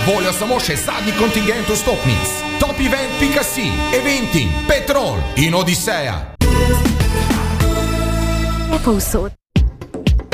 voljo samo še zadnji kontingent vstopnic. Topevent.si, Eventim, Petrol in Odiseja. Povsod.